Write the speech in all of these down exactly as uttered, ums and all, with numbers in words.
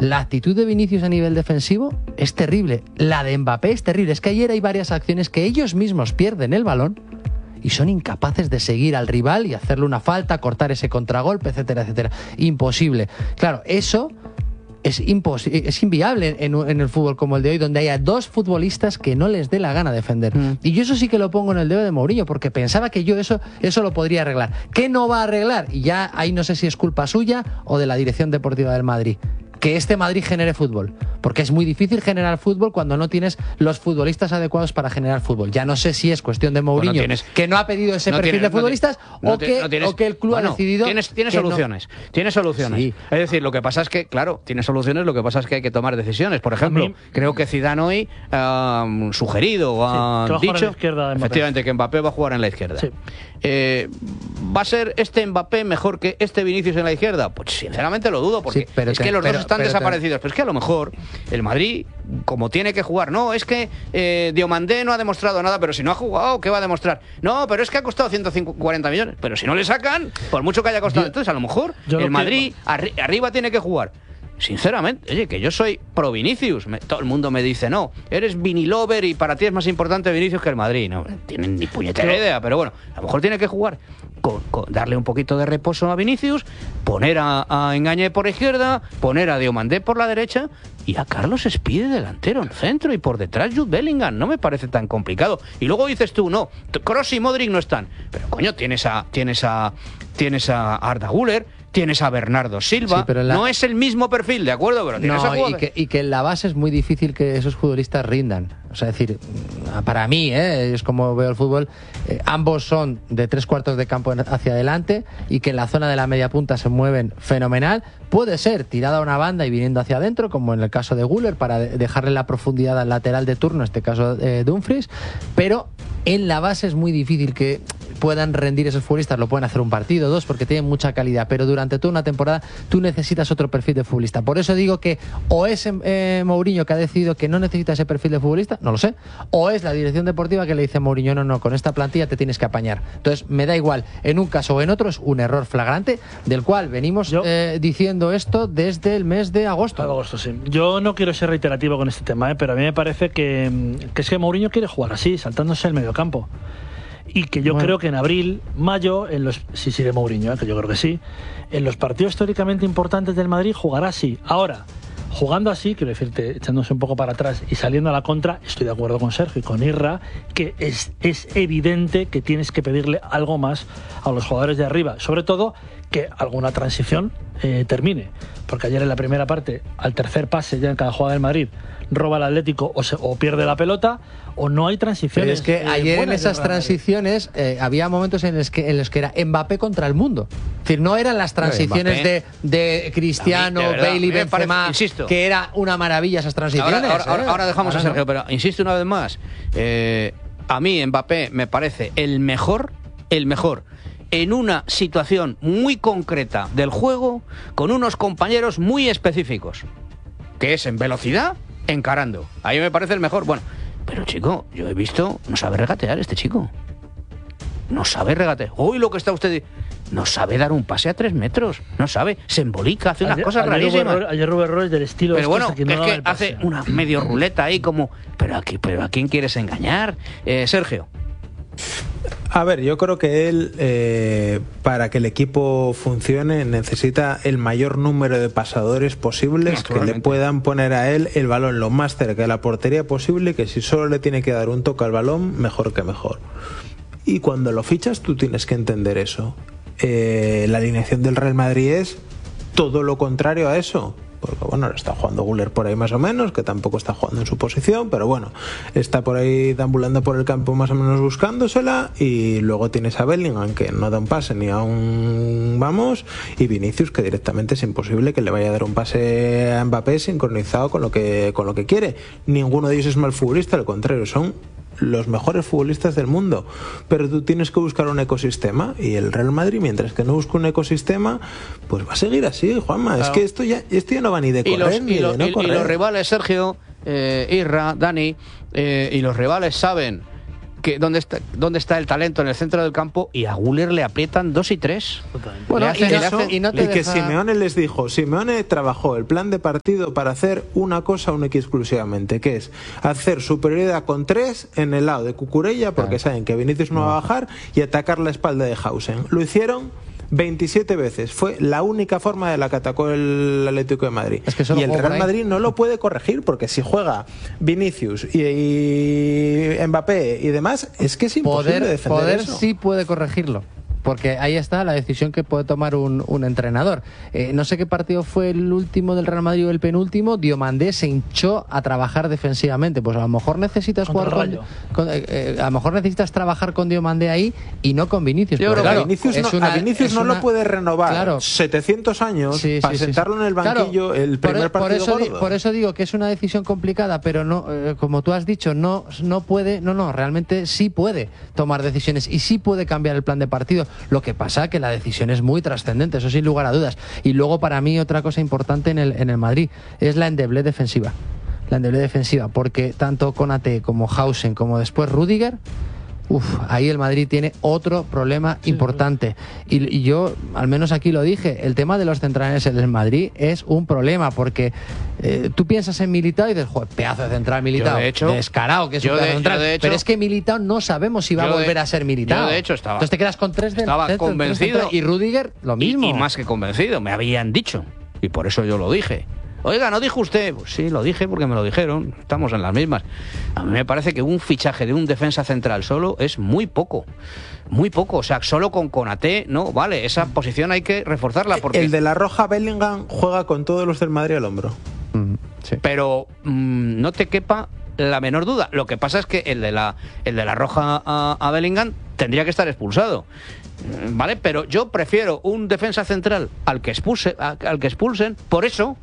La actitud de Vinicius a nivel defensivo es terrible. La de Mbappé es terrible. Es que ayer hay varias acciones que ellos mismos pierden el balón y son incapaces de seguir al rival y hacerle una falta, cortar ese contragolpe, etcétera, etcétera. Imposible. Claro, eso es, es inviable en, en el fútbol como el de hoy, donde haya dos futbolistas que no les dé la gana defender. Mm. Y yo eso sí que lo pongo en el dedo de Mourinho, porque pensaba que yo eso, eso lo podría arreglar. ¿Qué no va a arreglar? Y ya ahí no sé si es culpa suya o de la dirección deportiva del Madrid. Que este Madrid genere fútbol, porque es muy difícil generar fútbol cuando no tienes los futbolistas adecuados para generar fútbol. Ya no sé si es cuestión de Mourinho, bueno, tienes, que no ha pedido ese no perfil tienes, de futbolistas, no, o, que, no tienes, o que el club bueno, ha decidido... Tienes, tienes soluciones, no. tienes soluciones. Sí. Es decir, lo que pasa es que, claro, tienes soluciones, lo que pasa es que hay que tomar decisiones. Por ejemplo, mí, creo que Zidane hoy ha uh, sugerido o ha sí, dicho, izquierda, efectivamente, que Mbappé va a jugar en la izquierda. Sí. Eh, ¿Va a ser este Mbappé mejor que este Vinicius en la izquierda? Pues sinceramente lo dudo, porque sí, es que, que los pero, dos están pero, desaparecidos. Pero es que a lo mejor el Madrid, como tiene que jugar, no, es que eh, Diomandé no ha demostrado nada, pero si no ha jugado, ¿qué va a demostrar? No, pero es que ha costado ciento cuarenta millones, pero si no le sacan, por mucho que haya costado, yo, entonces a lo mejor yo el Madrid que... arri arriba tiene que jugar. Sinceramente, oye, que yo soy pro Vinicius, me, todo el mundo me dice, no, eres Vinilover y para ti es más importante Vinicius que el Madrid. No tienen ni puñetera idea, pero bueno, a lo mejor tiene que jugar con, con darle un poquito de reposo a Vinicius, poner a, a Engañé por izquierda, poner a Diomandé por la derecha y a Carlos Espide delantero en centro y por detrás Jude Bellingham. No me parece tan complicado. Y luego dices tú, no, Kroos y Modric no están, pero coño, tienes a tienes a tienes a Arda Güler, tienes a Bernardo Silva, sí, la... no es el mismo perfil, ¿de acuerdo? Pero tienes no, a y, que, y que en la base es muy difícil que esos futbolistas rindan. O sea, es decir, para mí, ¿eh? es como veo el fútbol, eh, ambos son de tres cuartos de campo hacia adelante y que en la zona de la media punta se mueven fenomenal. Puede ser tirada a una banda y viniendo hacia adentro, como en el caso de Güler, para dejarle la profundidad al lateral de turno, en este caso eh, Dumfries, pero en la base es muy difícil que puedan rendir esos futbolistas. Lo pueden hacer un partido, dos, porque tienen mucha calidad, pero durante toda una temporada tú necesitas otro perfil de futbolista. Por eso digo que o es eh, Mourinho que ha decidido que no necesita ese perfil de futbolista, no lo sé, o es la dirección deportiva que le dice a Mourinho, no, no, con esta plantilla te tienes que apañar. Entonces me da igual, en un caso o en otro es un error flagrante del cual venimos Yo, eh, diciendo esto desde el mes de agosto. agosto sí. Yo no quiero ser reiterativo con este tema, ¿eh? pero a mí me parece que, que es que Mourinho quiere jugar así, saltándose el mediocampo. Y que yo bueno. creo que en abril, mayo, en los sí, sí, de Mourinho, ¿eh? que yo creo que sí, en los partidos históricamente importantes del Madrid jugará así. Ahora, jugando así, quiero decirte, echándose un poco para atrás y saliendo a la contra, estoy de acuerdo con Sergio y con Irra, que es, es evidente que tienes que pedirle algo más a los jugadores de arriba, sobre todo que alguna transición eh, termine, porque ayer en la primera parte, al tercer pase ya en cada jugada del Madrid, roba el Atlético o, se, o pierde la pelota o no hay transiciones. Pero es que eh, ayer en esas transiciones eh, había momentos en los, que, en los que era Mbappé contra el mundo. Es decir, no eran las transiciones de, de Cristiano, mí, de verdad, Bailey, Benzema, insisto, que era una maravilla esas transiciones. Ahora, ahora, ¿eh? ahora, ahora dejamos ahora a Sergio, no. pero insisto una vez más, eh, a mí Mbappé me parece el mejor, el mejor en una situación muy concreta del juego, con unos compañeros muy específicos, que es en velocidad, encarando. Ahí me parece el mejor. Bueno, pero chico, yo he visto, no sabe regatear este chico. No sabe regatear. Uy, lo que está usted... No sabe dar un pase a tres metros. No sabe. Se embolica, hace unas ayer, cosas ayer rarísimas. Rubén, ayer Rubén Roy del estilo... Pero bueno, que no es que hace una medio ruleta ahí como... Pero, aquí, pero ¿a quién quieres engañar? Eh, Sergio. A ver, yo creo que él, eh, para que el equipo funcione, necesita el mayor número de pasadores posibles que le puedan poner a él el balón lo más cerca de la portería posible, que si solo le tiene que dar un toque al balón, mejor que mejor. Y cuando lo fichas, tú tienes que entender eso. Eh, la alineación del Real Madrid es todo lo contrario a eso. Porque bueno, ahora está jugando Güler por ahí más o menos, que tampoco está jugando en su posición, pero bueno, está por ahí deambulando por el campo más o menos buscándosela, y luego tienes a Bellingham, que no da un pase ni a un vamos, y Vinicius, que directamente es imposible que le vaya a dar un pase a Mbappé sincronizado con lo que, con lo que quiere. Ninguno de ellos es mal futbolista, al contrario, son los mejores futbolistas del mundo, pero tú tienes que buscar un ecosistema, y el Real Madrid, mientras que no busque un ecosistema, pues va a seguir así, Juanma. Claro. Es que esto ya, esto ya no va ni de correr, y los, ni y lo, de no y, correr. Y los rivales, Sergio, eh, Irra, Dani, eh, y los rivales saben que dónde está, dónde está el talento en el centro del campo, y a Güler le aprietan dos y tres. Bueno, y, eso, y, no te y deja... que Simeone les dijo, Simeone trabajó el plan de partido para hacer una cosa única y exclusivamente, que es hacer superioridad con tres en el lado de Cucurella, porque claro, saben que Vinicius no, no va a bajar, y atacar la espalda de Hausen. Lo hicieron veintisiete veces. Fue la única forma de la que atacó el Atlético de Madrid. Es que y el Real Madrid no lo puede corregir, porque si juega Vinicius y, y Mbappé y demás, es que es imposible poder, defender poder eso. Sí puede corregirlo. Porque ahí está la decisión que puede tomar un, un entrenador. Eh, no sé qué partido fue el último del Real Madrid o el penúltimo. Diomandé se hinchó a trabajar defensivamente. Pues a lo mejor necesitas jugar con, con eh, eh, a lo mejor necesitas trabajar con Diomandé ahí y no con Vinicius. Yo creo, claro, Vinicius no, una, a Vinicius no una, lo puede renovar claro, setecientos años sí, para sí, sentarlo sí. en el banquillo claro, el primer por, partido por eso, por eso digo que es una decisión complicada, pero no, eh, como tú has dicho, no, no puede, no, no, realmente sí puede tomar decisiones y sí puede cambiar el plan de partido. Lo que pasa que la decisión es muy trascendente, eso sin lugar a dudas. Y luego, para mí, otra cosa importante en el, en el Madrid es la endeblez defensiva. La endeblez defensiva, porque tanto Konaté como Hausen, como después Rüdiger, uf, ahí el Madrid tiene otro problema sí, importante. Y, y yo, al menos aquí lo dije, el tema de los centrales en el Madrid es un problema, porque eh, tú piensas en Militao y dices, joder, pedazo de central Militao, de hecho, descarado que es un pedazo de central, de hecho, pero es que Militao no sabemos si va a volver de, a ser Militao. Yo de hecho estaba, entonces te quedas con tres de estaba tres, convencido tres, y Rüdiger lo mismo. Y, y más que convencido, me habían dicho, y por eso yo lo dije. Oiga, ¿no dijo usted? Pues sí, lo dije porque me lo dijeron. Estamos en las mismas. A mí me parece que un fichaje de un defensa central solo es muy poco. Muy poco. O sea, solo con Konaté, no, vale. Esa posición hay que reforzarla. Porque... El de la Roja, Bellingham, juega con todos los del Madrid al hombro. Mm, sí. Pero mmm, no te quepa la menor duda. Lo que pasa es que el de la, el de la Roja a, a Bellingham tendría que estar expulsado. ¿Vale? Pero yo prefiero un defensa central al que expulse, al que expulsen. Por eso...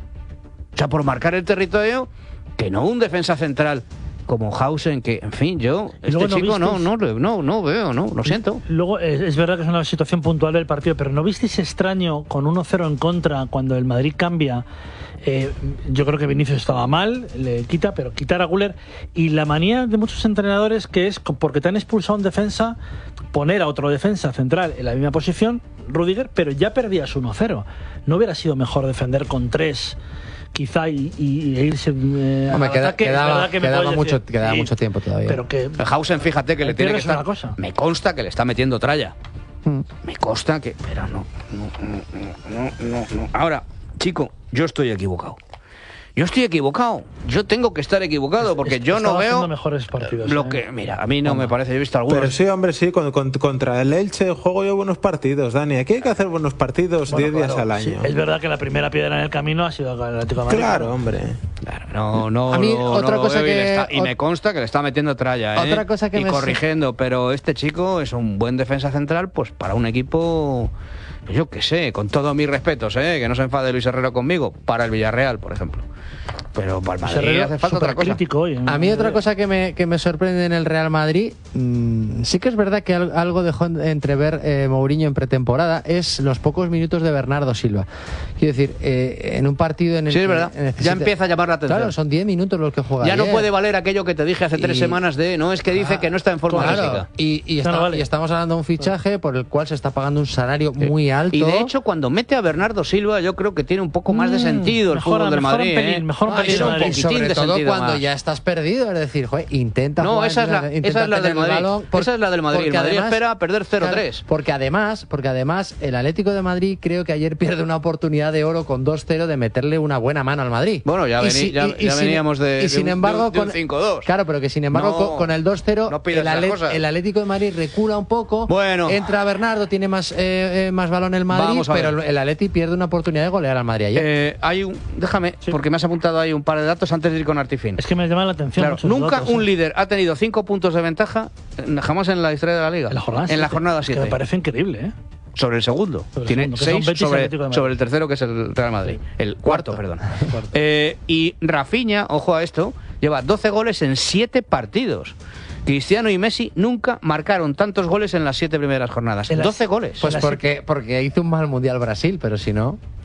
O sea, por marcar el territorio, que no un defensa central como Hausen, que, en fin, yo, este no chico no, no, no, no veo, no, lo siento. Luego, es verdad que es una situación puntual del partido, pero ¿no visteis extraño con uno cero en contra cuando el Madrid cambia? Eh, yo creo que Vinicius estaba mal, le quita, pero quitar a Güler. Y la manía de muchos entrenadores que es, porque te han expulsado un defensa, poner a otro defensa central en la misma posición, Rüdiger, pero ya perdías uno cero. ¿No hubiera sido mejor defender con tres? Quizá y, y, e irse eh, Hombre, queda, ataque, quedaba, que quedaba, mucho, decir, quedaba sí, mucho tiempo todavía. Pero que Hausen, fíjate que le tiene que estar. Me consta que le está metiendo tralla. Hmm. Me consta que. Pero no, no, no, no, no, no. Ahora, chico, yo estoy equivocado. Yo estoy equivocado. Yo tengo que estar equivocado porque yo no veo mejores partidos, lo ¿eh? que mira, a mí no me parece, yo he visto algunos. Pero sí, hombre, sí, con, con, contra el Elche juego yo buenos partidos, Dani. Aquí hay que hacer buenos partidos diez bueno, claro, días al año. Sí, es verdad que la primera piedra en el camino ha sido el Atlético de Madrid. Claro, hombre. Claro, no, no, a mí no, otra no cosa que y, está, y me consta que le está metiendo tralla, ¿eh? Otra cosa que y me corrigiendo, sé. Pero este chico es un buen defensa central, pues para un equipo, yo qué sé, con todos mis respetos, ¿eh? Que no se enfade Luis Herrero conmigo, para el Villarreal, por ejemplo. Pero para el Madrid hace falta otra cosa. Hoy, a mí otra cosa que me, que me sorprende en el Real Madrid, mmm, sí que es verdad que algo dejó entrever eh, Mourinho en pretemporada, es los pocos minutos de Bernardo Silva. Quiero decir, eh, en un partido en el sí, es verdad. Necesita... Ya empieza a llamar la atención. Claro, son diez minutos los que juega. Ya ayer. No puede valer aquello que te dije hace tres y... semanas de, no, es que dice ah, que no está en forma claro. física. Y, y, está, no, vale. y estamos hablando de un fichaje por el cual se está pagando un salario sí. muy alto. Y de hecho, cuando mete a Bernardo Silva, yo creo que tiene un poco más de sentido mm, el mejor, fútbol del mejor Madrid. Un pelín, ¿eh? Mejor un pelín, ah, un poquitín de todo cuando más. ya estás perdido, es decir, joder, intenta no, jugar, esa es la, intenta esa es la del Madrid. Balón, por, esa es la del Madrid. El Madrid además, espera perder cero tres. Claro, porque además, porque además el Atlético de Madrid creo que ayer pierde una oportunidad de oro con dos cero de meterle una buena mano al Madrid. Bueno, ya, vení, si, ya, y, ya y veníamos de, y sin de, embargo, de un, con, de un cinco dos. Claro, pero que sin embargo no, con, con el dos cero no el, el Atlético de Madrid recula un poco. Bueno. Entra Bernardo, tiene más eh, eh, más balón el Madrid, pero el, el Atleti pierde una oportunidad de golear al Madrid ayer. Eh, hay un, déjame, sí. porque me has apuntado ahí un par de datos antes de ir con Artifin. Es que me llama la atención. Claro, nunca datos, un ¿sí? líder ha tenido cinco puntos de ventaja jamás en la historia de la Liga. En la jornada en la jornada siete. Que me parece increíble, ¿eh? Sobre el segundo. Sobre Tiene el segundo, seis sobre, sobre el tercero, que es el Real Madrid. Sí. El cuarto, cuarto. perdón. Cuarto. Eh, y Rafinha, ojo a esto, lleva doce goles en siete partidos. Cristiano y Messi nunca marcaron tantos goles en las siete primeras jornadas. doce goles. Pues porque, porque hizo un mal Mundial Brasil, pero si no...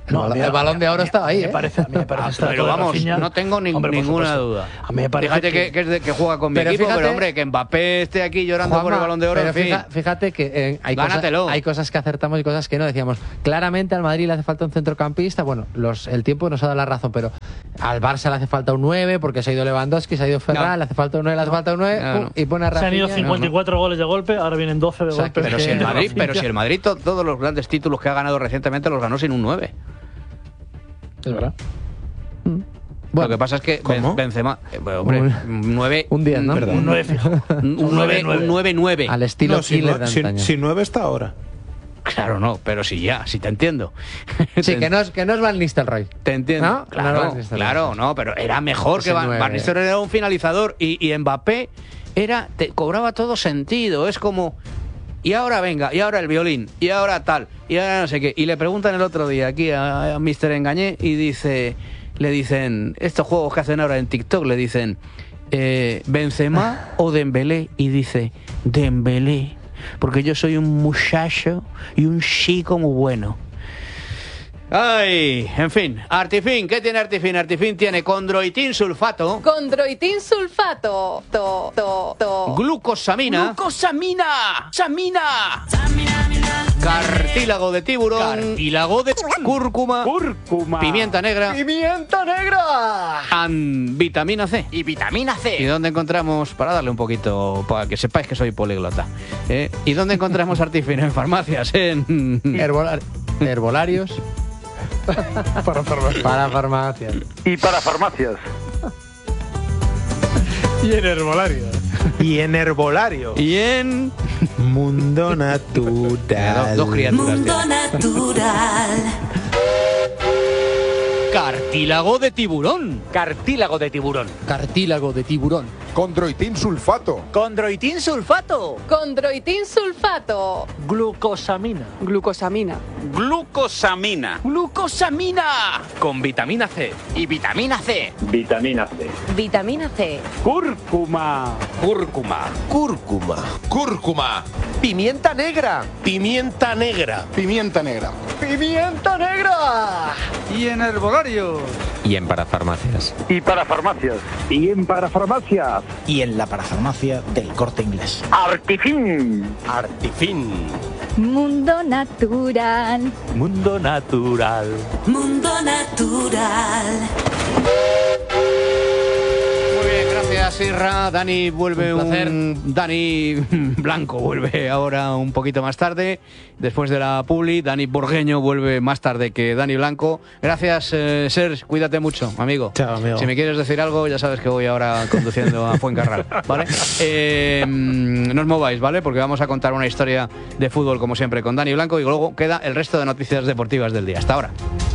No, el, el balón de oro estaba ahí, me ¿eh? parece, me parece ah, pero vamos, Rafinha, no tengo ni, hombre, ninguna duda. A mí me parece fíjate que, que, es de, que juega con mi pero equipo, fíjate, pero hombre, que Mbappé esté aquí llorando Juanma, por el balón de oro, pero en fin. Fíjate, fíjate que eh, hay, cosas, hay cosas que acertamos y cosas que no. Decíamos, claramente al Madrid le hace falta un centrocampista. Bueno, los, el tiempo nos ha dado la razón, pero al Barça le hace falta un nueve porque se ha ido Lewandowski, se ha ido Ferran, no. le hace falta un nueve, le hace falta un nueve no, no. y pone a Rafinha. Se han ido cincuenta y cuatro no, no. goles de golpe, ahora vienen doce de golpe. Pero si el Madrid, pero si el Madrid to, todos los grandes títulos que ha ganado recientemente los ganó sin un nueve. Es verdad. Mm. Bueno, lo que pasa es que ¿cómo? Benzema, eh, bueno, hombre, un nueve, un diez, ¿no? Un nueve fijo. Un nueve nueve. Al estilo no, si, no, si, si nueve está ahora. Claro, no, pero sí ya, sí te entiendo. Sí, que no es, que no es Van Nistelrooy. Te entiendo. ¿No? Claro, no claro, no, pero era mejor que Van, Van Nistelrooy, era un finalizador y, y Mbappé era, te cobraba todo sentido, es como... Y ahora venga, y ahora el violín, y ahora tal, y ahora no sé qué. Y le preguntan el otro día aquí a, a míster Engañé y dice, le dicen, estos juegos que hacen ahora en TikTok, le dicen, eh, ¿Benzema o Dembélé? Y dice, Dembélé, porque yo soy un muchacho y un chico muy bueno. Ay, en fin, Artifin, ¿qué tiene Artifin? Artifin tiene condroitin sulfato. Condroitin sulfato. To, to, to. Glucosamina. Glucosamina. Samina. Cartílago de tiburón. Cartílago de cúrcuma. Cúrcuma. Pimienta negra. Pimienta negra. And vitamina C. Y vitamina C. ¿Y dónde encontramos, para darle un poquito, para que sepáis que soy políglota, ¿eh? ¿Y dónde encontramos Artifin? En farmacias, en... Herbolar herbolarios. Para farmacias. Para farmacias. Y para farmacias. Y en herbolario. Y en herbolario. Y en... Mundo Natural. Dos, dos criaturas. Mundo Natural. Cartílago de tiburón. Cartílago de tiburón. Cartílago de tiburón. Condroitin sulfato. Condroitin sulfato. Condroitin sulfato. Glucosamina. Glucosamina. Glucosamina. Glucosamina. Con vitamina C. Y vitamina C. Vitamina C. Vitamina C. Cúrcuma. Cúrcuma. Cúrcuma. Cúrcuma. Pimienta negra. Pimienta negra. Pimienta negra. Pimienta negra. Y en herbolario. Y en parafarmacias. Y para farmacias. Y en parafarmacias. Y en la parafarmacia del Corte Inglés. Artifin. Artifin. Mundo Natural. Mundo Natural. Mundo Natural. Muy bien, gracias Irra. Dani vuelve un, un Dani Blanco vuelve ahora un poquito más tarde. Después de la publi, Dani Borgueño vuelve más tarde que Dani Blanco. Gracias, eh, Serge, cuídate mucho, amigo. Chao, amigo. Si me quieres decir algo, ya sabes que voy ahora conduciendo a Fuencarral, ¿vale? Eh, no os mováis, ¿vale? Porque vamos a contar una historia de fútbol, como siempre, con Dani Blanco y luego queda el resto de noticias deportivas del día. Hasta ahora.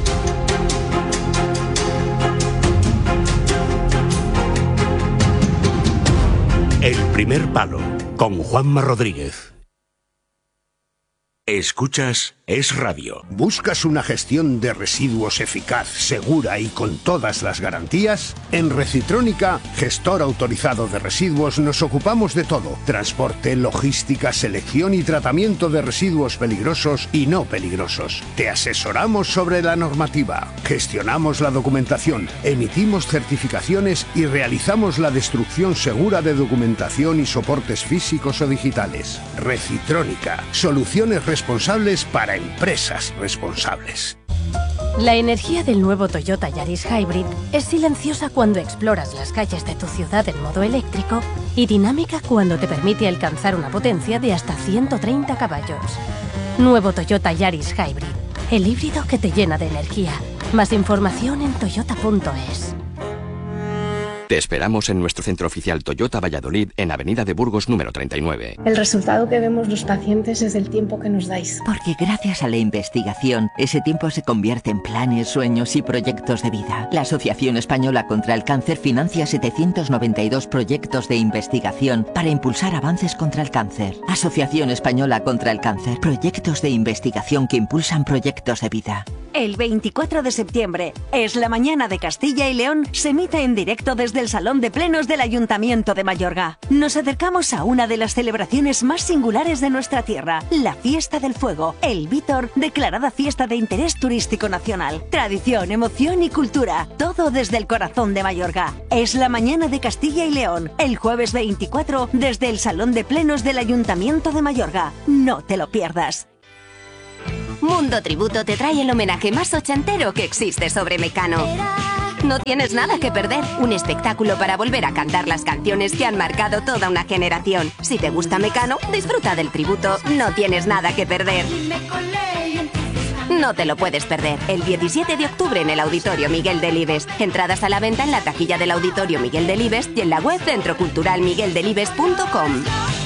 El primer palo, con Juanma Rodríguez. Escuchas Es Radio. ¿Buscas una gestión de residuos eficaz, segura y con todas las garantías? En Recitrónica, gestor autorizado de residuos, nos ocupamos de todo: transporte, logística, selección y tratamiento de residuos peligrosos y no peligrosos. Te asesoramos sobre la normativa, gestionamos la documentación, emitimos certificaciones y realizamos la destrucción segura de documentación y soportes físicos o digitales. Recitrónica, soluciones responsables para empresas responsables. La energía del nuevo Toyota Yaris Hybrid es silenciosa cuando exploras las calles de tu ciudad en modo eléctrico y dinámica cuando te permite alcanzar una potencia de hasta ciento treinta caballos. Nuevo Toyota Yaris Hybrid, el híbrido que te llena de energía. Más información en toyota punto es. Te esperamos en nuestro centro oficial Toyota Valladolid, en Avenida de Burgos número treinta y nueve. El resultado que vemos los pacientes es el tiempo que nos dais. Porque gracias a la investigación, ese tiempo se convierte en planes, sueños y proyectos de vida. La Asociación Española contra el Cáncer financia setecientos noventa y dos proyectos de investigación para impulsar avances contra el cáncer. Asociación Española contra el Cáncer. Proyectos de investigación que impulsan proyectos de vida. El veinticuatro de septiembre, Es la Mañana de Castilla y León, se emite en directo desde el Salón de Plenos del Ayuntamiento de Mayorga. Nos acercamos a una de las celebraciones más singulares de nuestra tierra, la Fiesta del Fuego, el Vítor, declarada fiesta de interés turístico nacional. Tradición, emoción y cultura, todo desde el corazón de Mayorga. Es la Mañana de Castilla y León, el jueves veinticuatro, desde el Salón de Plenos del Ayuntamiento de Mayorga. No te lo pierdas. Mundo Tributo te trae el homenaje más ochentero que existe sobre Mecano. No tienes nada que perder, un espectáculo para volver a cantar las canciones que han marcado toda una generación. Si te gusta Mecano, disfruta del tributo, no tienes nada que perder. No te lo puedes perder, el diecisiete de octubre en el Auditorio Miguel Delibes. Entradas a la venta en la taquilla del Auditorio Miguel Delibes y en la web centro cultural miguel delibes punto com.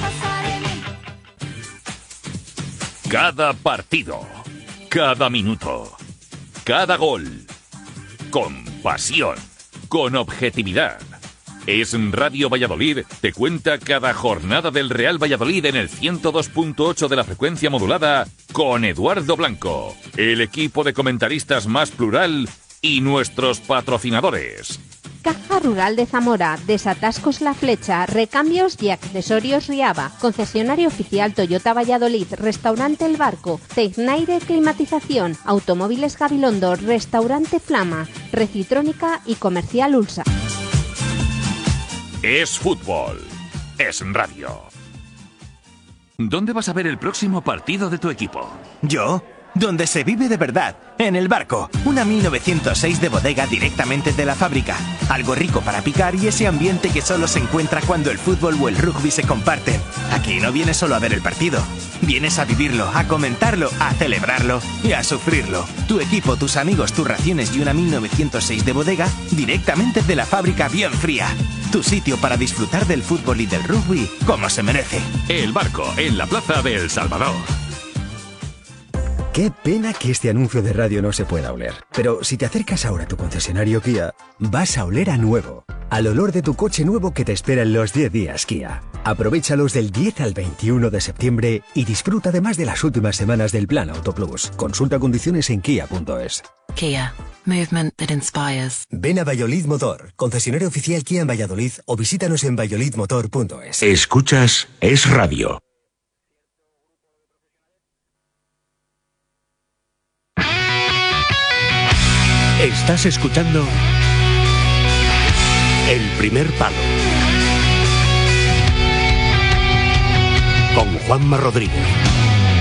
Cada partido, cada minuto, cada gol, con pasión, con objetividad. Es Radio Valladolid, te cuenta cada jornada del Real Valladolid en el ciento dos punto ocho de la frecuencia modulada con Eduardo Blanco, el equipo de comentaristas más plural y nuestros patrocinadores. Caja Rural de Zamora, Desatascos La Flecha, Recambios y Accesorios Riava, Concesionario Oficial Toyota Valladolid, Restaurante El Barco, Tecnaire Climatización, Automóviles Gabilondo, Restaurante Flama, Recitrónica y Comercial Ulsa. Es fútbol, es radio. ¿Dónde vas a ver el próximo partido de tu equipo? ¿Yo? Donde se vive de verdad, en El Barco, una mil novecientos seis de bodega directamente de la fábrica. Algo rico para picar y ese ambiente que solo se encuentra cuando el fútbol o el rugby se comparten. Aquí no vienes solo a ver el partido, vienes a vivirlo, a comentarlo, a celebrarlo y a sufrirlo. Tu equipo, tus amigos, tus raciones y una mil novecientos seis de bodega directamente de la fábrica bien fría. Tu sitio para disfrutar del fútbol y del rugby como se merece. El Barco, en la plaza de El Salvador. Qué pena que este anuncio de radio no se pueda oler. Pero si te acercas ahora a tu concesionario Kia, vas a oler a nuevo. Al olor de tu coche nuevo que te espera en los diez días Kia. Aprovéchalos del diez al veintiuno de septiembre y disfruta además de las últimas semanas del Plan Auto Plus. Consulta condiciones en kia punto es. Kia. Movement that inspires. Ven a Valladolid Motor, concesionario oficial Kia en Valladolid o visítanos en valladolid motor punto es. Escuchas Es Radio. Estás escuchando El Primer Palo con Juanma Rodríguez.